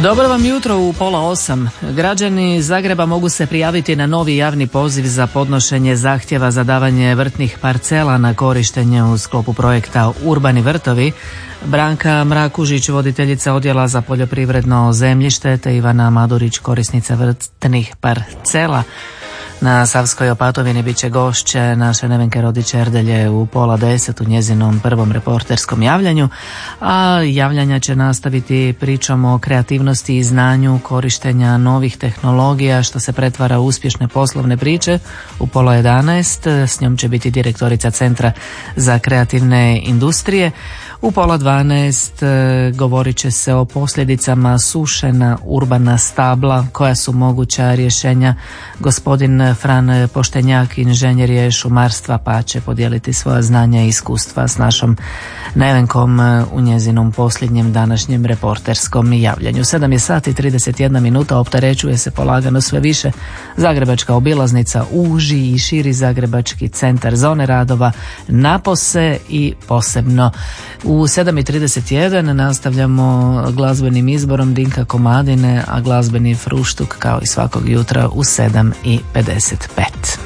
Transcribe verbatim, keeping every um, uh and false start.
Dobro vam jutro u pola osam. Građani Zagreba mogu se prijaviti na novi javni poziv za podnošenje zahtjeva za davanje vrtnih parcela na korištenje u sklopu projekta Urbani vrtovi. Branka Mrakužić, voditeljica odjela za poljoprivredno zemljište, te Ivana Madurić, korisnica vrtnih parcela na Savskoj Opatovini, bit će gošće naše Nevenke Rodić-Erdelje u pola deset u njezinom prvom reporterskom javljanju, a javljanja će nastaviti pričom o kreativnosti i znanju korištenja novih tehnologija, što se pretvara u uspješne poslovne priče u pola jedanaest. S njom će biti direktorica Centra za kreativne industrije. U pola dvanaest govorit će se o posljedicama suše na urbana stabla, koja su moguća rješenja. Gospodin Fran Poštenjak, inženjer je šumarstva, pa će podijeliti svoja znanja i iskustva s našom Nevenkom u njezinom posljednjem današnjem reporterskom javljanju. sedam je sati i trideset jedna minuta, opterećuje se polagano sve više Zagrebačka obilaznica, uži i širi Zagrebački centar, zone radova napose i posebno. U sedam i trideset jedan nastavljamo glazbenim izborom Dinka Komadine, a glazbeni fruštuk kao i svakog jutra u sedam i pedeset pet.